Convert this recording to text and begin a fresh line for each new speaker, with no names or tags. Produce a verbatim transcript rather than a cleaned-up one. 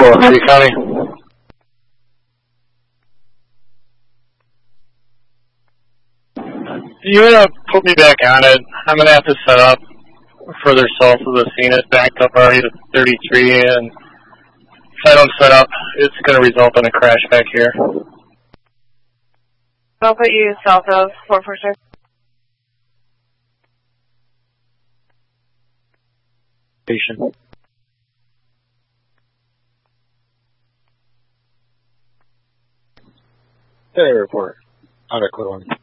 four, Free County. You want to put me back on it? I'm going to have to set up further south of the scene. It's backed up already to thirty-three, and if I don't set up, it's going to result in a crash back here.
I'll put you south of four four six.
Station.
Hey, report. On a quick one.